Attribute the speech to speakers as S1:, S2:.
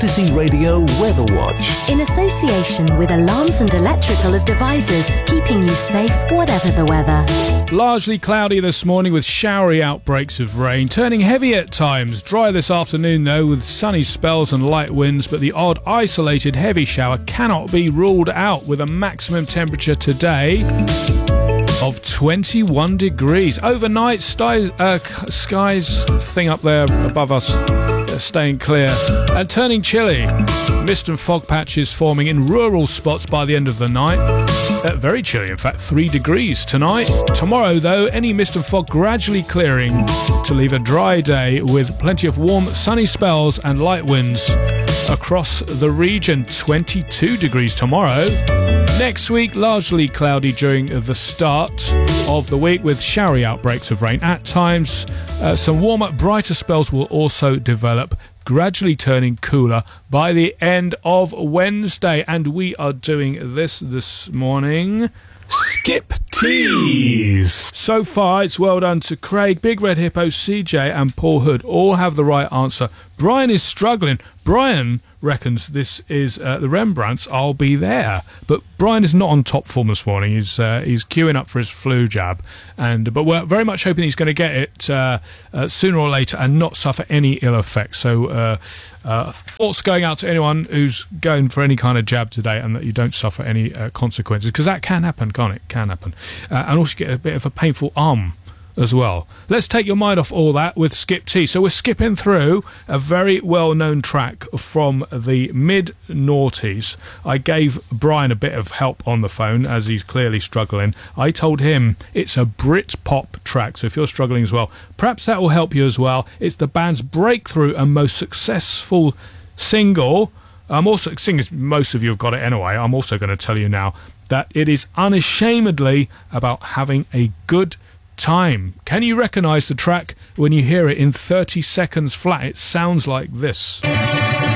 S1: Ecstasy Radio Weather Watch.
S2: In association with Alarms and Electrical Devices, keeping you safe whatever the weather.
S3: Largely cloudy this morning with showery outbreaks of rain, turning heavy at times. Dry this afternoon though with sunny spells and light winds, but the odd isolated heavy shower cannot be ruled out, with a maximum temperature today of 21 degrees. Overnight, skies thing up there above us staying clear and turning chilly. Mist and fog patches forming in rural spots by the end of the night. Very chilly, in fact, 3 degrees tonight. Tomorrow, though, any mist and fog gradually clearing to leave a dry day with plenty of warm, sunny spells and light winds across the region. 22 degrees tomorrow. Next week, largely cloudy during the start of the week with showery outbreaks of rain. At times, some warmer, brighter spells will also develop, gradually turning cooler by the end of Wednesday. And we are doing this morning. Skip Teas. So far, it's well done to Craig, Big Red Hippo, CJ and Paul Hood. All have the right answer. Brian is struggling. Brian reckons this is the Rembrandts, I'll Be There. But Brian is not on top form this morning. He's queuing up for his flu jab. But we're very much hoping he's going to get it sooner or later and not suffer any ill effects. So thoughts going out to anyone who's going for any kind of jab today, and that you don't suffer any consequences, because that can happen, can't it? Can happen. And also get a bit of a painful arm as well. Let's take your mind off all that with Skip T. So we're skipping through a very well-known track from the mid-noughties. I gave Brian a bit of help on the phone as he's clearly struggling. I told him it's a Brit-pop track, so if you're struggling as well, perhaps that will help you as well. It's the band's breakthrough and most successful single. I'm also, seeing as most of you have got it anyway, I'm also going to tell you now that it is unashamedly about having a good time. Can you recognise the track when you hear it in 30 seconds flat? It sounds like this.